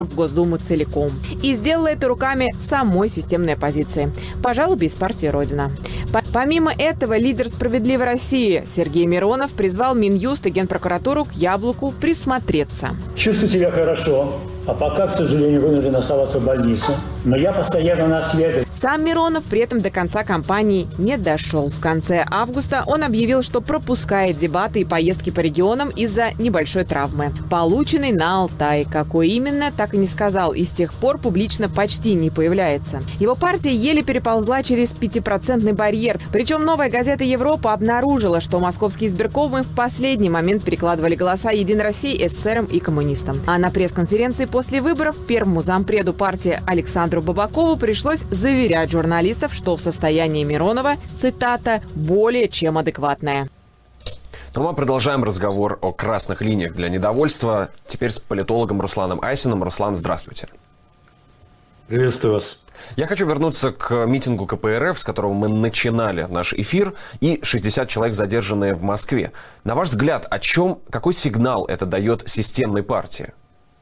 в Госдуму целиком. И сделала это руками самой системной оппозиции. Пожалуй, без партии «Родина». Помимо этого, лидер «Справедливой России» Сергей Миронов призвал Минюст и Генпрокуратуру к яблоку присмотреться. Чувствую себя хорошо, а пока, к сожалению, вынужден оставаться в больнице. Но я постоянно на связи. Сам Миронов при этом до конца кампании не дошел. В конце августа он объявил, что пропускает дебаты и поездки по регионам из-за небольшой травмы, полученной на Алтае. Какой именно, так и не сказал, и с тех пор публично почти не появляется. Его партия еле переползла через 5% барьер. Причем «Новая газета Европа» обнаружила, что московские избиркомы в последний момент перекладывали голоса «Единой России», эсерам и коммунистам. А на пресс-конференции после выборов первому зампреду партии Александру Бабакову пришлось заверять журналистов, что состояние Миронова, цитата, более чем адекватное. Но мы продолжаем разговор о красных линиях для недовольства. Теперь с политологом Русланом Айсиным. Руслан, здравствуйте. Приветствую вас. Я хочу вернуться к митингу КПРФ, с которого мы начинали наш эфир, и 60 человек, задержанные в Москве. На ваш взгляд, какой сигнал это дает системной партии?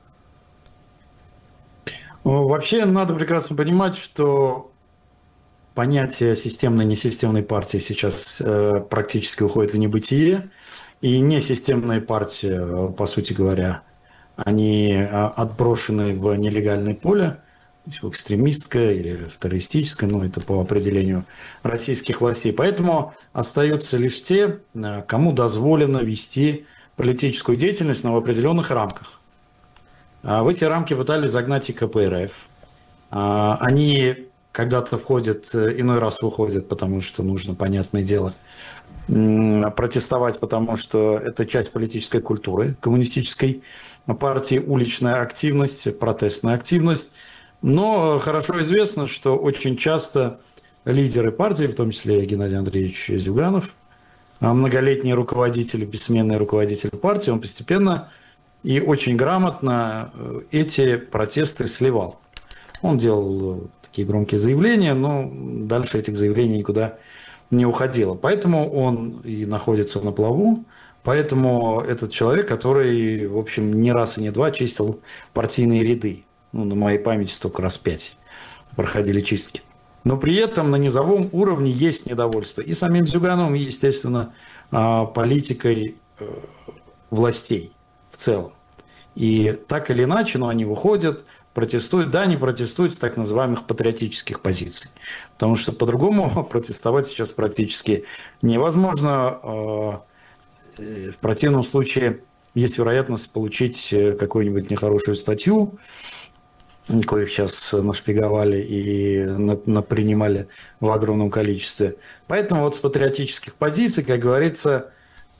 Вообще, надо прекрасно понимать, что понятие системной-несистемной партии сейчас практически уходит в небытие. И несистемные партии, по сути говоря, они отброшены в нелегальное поле, экстремистское или террористическое, это по определению российских властей. Поэтому остаются лишь те, кому дозволено вести политическую деятельность, но в определенных рамках. В эти рамки пытались загнать и КПРФ. Они когда-то входят, иной раз выходят, потому что нужно, понятное дело, протестовать, потому что это часть политической культуры коммунистической партии, уличная активность, протестная активность. Но хорошо известно, что очень часто лидеры партии, в том числе Геннадий Андреевич Зюганов, многолетний руководитель, бессменный руководитель партии, он постепенно и очень грамотно эти протесты сливал. Он делал такие громкие заявления, но дальше этих заявлений никуда не уходило. Поэтому он и находится на плаву. Поэтому этот человек, который, в общем, не раз и не два чистил партийные ряды. На моей памяти только раз 5 проходили чистки. Но при этом на низовом уровне есть недовольство и самим Зюгановым, и, естественно, политикой властей в целом. И так или иначе, они выходят, протестуют. Да, они протестуют с так называемых патриотических позиций. Потому что по-другому протестовать сейчас практически невозможно. В противном случае есть вероятность получить какую-нибудь нехорошую статью, коих сейчас нашпиговали и принимали в огромном количестве. Поэтому с патриотических позиций, как говорится,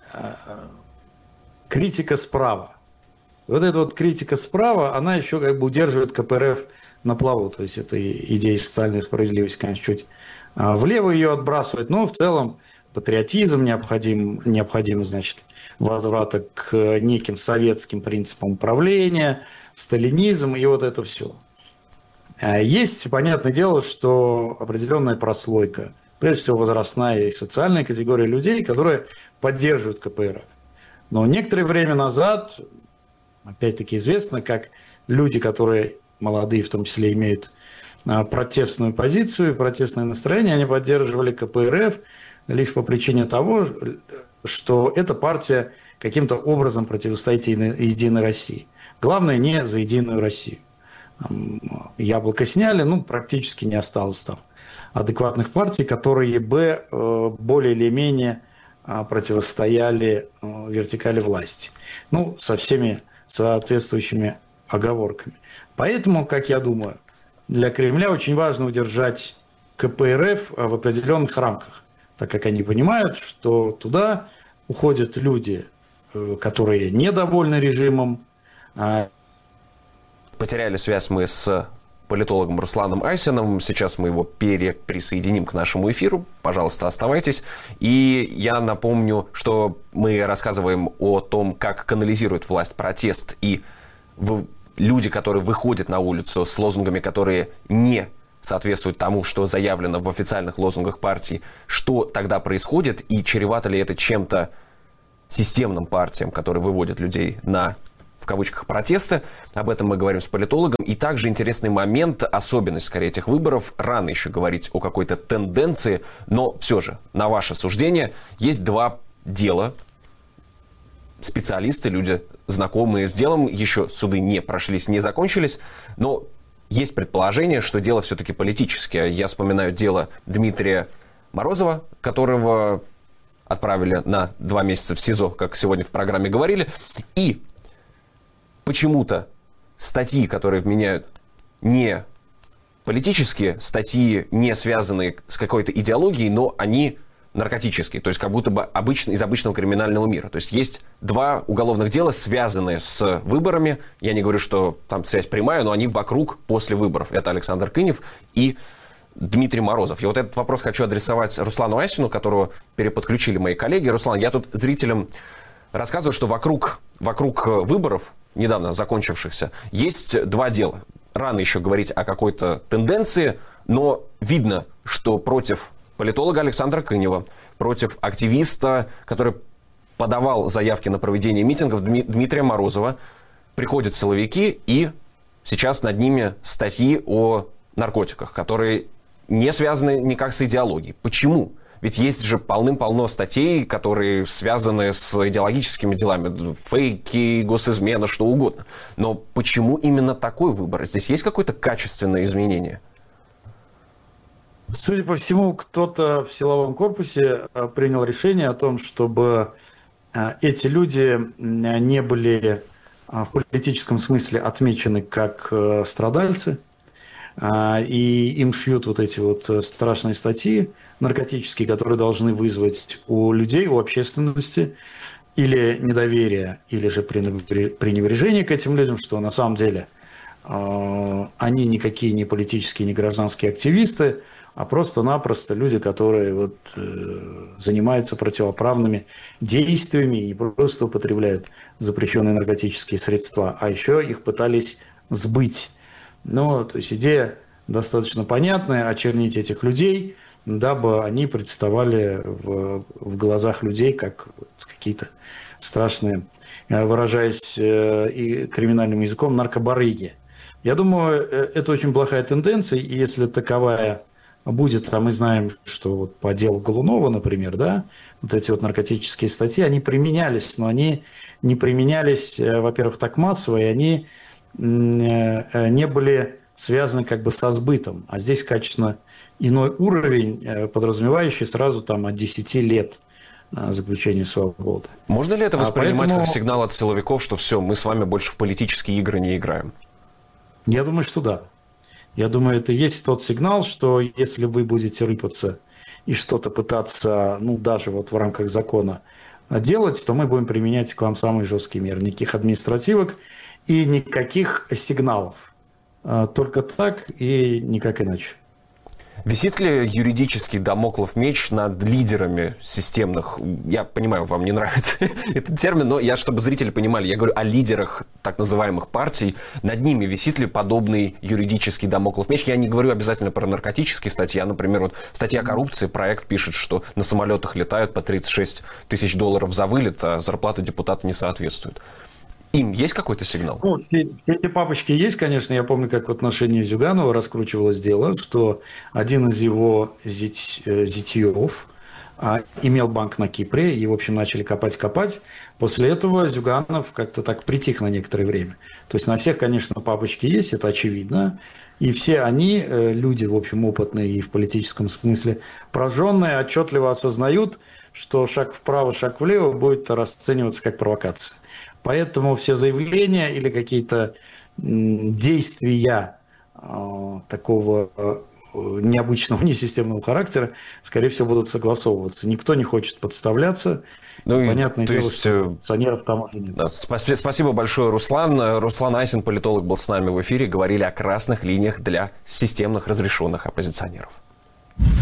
критика справа. Эта критика справа, она еще удерживает КПРФ на плаву. То есть это идея социальной справедливости, конечно, чуть влево ее отбрасывает, но в целом патриотизм необходим, значит, возврата к неким советским принципам управления, сталинизм и это все. Есть, понятное дело, что определенная прослойка, прежде всего возрастная и социальная категория людей, которые поддерживают КПРФ. Но некоторое время назад, опять-таки известно, как люди, которые молодые, в том числе, имеют протестную позицию, протестное настроение, они поддерживали КПРФ лишь по причине того, что эта партия каким-то образом противостоит Единой России. Главное, не за Единую Россию. Яблоко сняли, практически не осталось там адекватных партий, которые бы более или менее противостояли вертикали власти. Со всеми соответствующими оговорками. Поэтому, как я думаю, для Кремля очень важно удержать КПРФ в определенных рамках, так как они понимают, что туда уходят люди, которые недовольны режимом. Потеряли связь мы с политологом Русланом Айсиным. Сейчас мы его присоединим к нашему эфиру. Пожалуйста, оставайтесь. И я напомню, что мы рассказываем о том, как канализирует власть протест и люди, которые выходят на улицу с лозунгами, которые не соответствуют тому, что заявлено в официальных лозунгах партии. Что тогда происходит и чревато ли это чем-то системным партиям, которые выводят людей на, в кавычках протесты. Об этом мы говорим с политологом. И также интересный момент, особенность, скорее, этих выборов. Рано еще говорить о какой-то тенденции, но все же, на ваше суждение, есть два дела. Специалисты, люди, знакомые с делом, еще суды не прошлись, не закончились, но есть предположение, что дело все-таки политическое. Я вспоминаю дело Дмитрия Морозова, которого отправили на 2 месяца в СИЗО, как сегодня в программе говорили. И почему-то статьи, которые вменяют не политические, статьи, не связанные с какой-то идеологией, но они наркотические, то есть как будто бы из обычного криминального мира. То есть есть 2 уголовных дела, связанные с выборами. Я не говорю, что там связь прямая, но они вокруг, после выборов. Это Александр Кынев и Дмитрий Морозов. Я вот этот вопрос хочу адресовать Руслану Айсину, которого переподключили мои коллеги. Руслан, я тут зрителям рассказываю, что вокруг выборов, недавно закончившихся, есть 2 дела. Рано еще говорить о какой-то тенденции, но видно, что против политолога Александра Кынева, против активиста, который подавал заявки на проведение митингов, Дмитрия Морозова, приходят силовики, и сейчас над ними статьи о наркотиках, которые не связаны никак с идеологией. Почему? Ведь есть же полным-полно статей, которые связаны с идеологическими делами. Фейки, госизмена, что угодно. Но почему именно такой выбор? Здесь есть какое-то качественное изменение? Судя по всему, кто-то в силовом корпусе принял решение о том, чтобы эти люди не были в политическом смысле отмечены как страдальцы, и им шьют вот эти вот страшные статьи наркотические, которые должны вызвать у людей, у общественности или недоверие, или же пренебрежение к этим людям, что на самом деле они никакие не политические, не гражданские активисты, а просто-напросто люди, которые вот, занимаются противоправными действиями и не просто употребляют запрещенные наркотические средства, а еще их пытались сбыть. Ну, то есть идея достаточно понятная — очернить этих людей, дабы они представали в глазах людей как какие-то страшные, выражаясь и криминальным языком, наркобарыги. Я думаю, это очень плохая тенденция, и если таковая будет, а мы знаем, что вот по делу Голунова, например, да, вот эти вот наркотические статьи, они применялись, но они не применялись, во-первых, так массово, и они не были связаны как бы со сбытом. А здесь качественно иной уровень, подразумевающий сразу там от 10 лет заключения свободы. Можно ли это воспринимать как сигнал от силовиков, что все, мы с вами больше в политические игры не играем? Я думаю, что да. Я думаю, это есть тот сигнал, что если вы будете рыпаться и что-то пытаться, ну, даже вот в рамках закона делать, то мы будем применять к вам самые жесткие меры. Никаких административок и никаких сигналов. Только так и никак иначе. Висит ли юридический дамоклов меч над лидерами системных? Я понимаю, вам не нравится этот термин, но чтобы зрители понимали, я говорю о лидерах так называемых партий. Над ними висит ли подобный юридический дамоклов меч? Я не говорю обязательно про наркотические статьи. Например, вот статья о коррупции, проект пишет, что на самолетах летают по $36 тысяч за вылет, а зарплата депутата не соответствует. Им есть какой-то сигнал? Ну, все эти папочки есть, конечно. Я помню, как в отношении Зюганова раскручивалось дело, что один из его зятьев имел банк на Кипре, и, в общем, начали копать. После этого Зюганов как-то так притих на некоторое время. То есть на всех, конечно, папочки есть, это очевидно. И все они, люди, в общем, опытные и в политическом смысле прожженные, отчетливо осознают, что шаг вправо, шаг влево будет расцениваться как провокация. Поэтому все заявления или какие-то действия такого необычного, несистемного характера, скорее всего, будут согласовываться. Никто не хочет подставляться. Ну, понятное дело, что санкционеров там уже нет. Да, спасибо большое, Руслан. Руслан Айсин, политолог, был с нами в эфире. Говорили о красных линиях для системных разрешенных оппозиционеров.